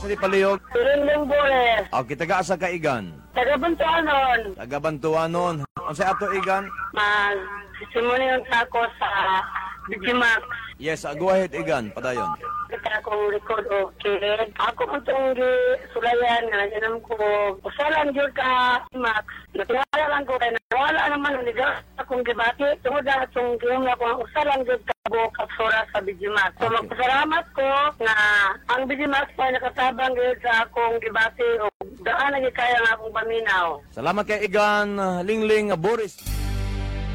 Sa di palihog? Turing Bores. Okay, taga-asa ka igan? Taga-Bantuanon. Taga-Bantuanon. Ang sa ato igan? Simunin ako sa Digimax. Yes, go ahead igan, padayon. Kita akong record o kid. Ako ang itong sulayan na ganam ko. Usalan yun ka, Max. Natingala lang ko kaya nawala naman ang liga akong debate. Tungod na itong giyong na ko ang usalan yun ka kapsura sa Digimax. So magpasalamat ko na ang Digimax pa nakatabang yun sa akong debate o daan na kaya nga akong paminaw. Salamat kay igan, Lingling Boris.